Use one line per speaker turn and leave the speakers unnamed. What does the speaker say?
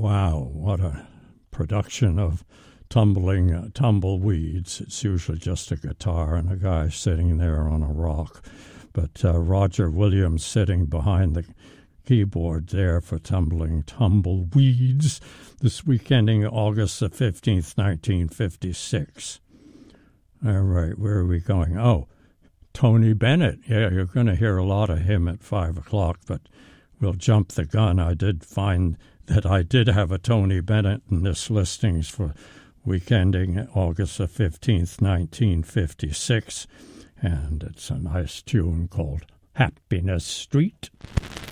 Wow, what a production of tumbleweeds. It's usually just a guitar and a guy sitting there on a rock. But Roger Williams sitting behind the keyboard there for Tumbleweeds, this week ending August the 15th, 1956. All right, where are we going? Oh, Tony Bennett. Yeah, you're going to hear a lot of him at 5 o'clock, but we'll jump the gun. I did find that I did have a Tony Bennett in this listings for week ending August the 15th, 1956, and it's a nice tune called Happiness Street.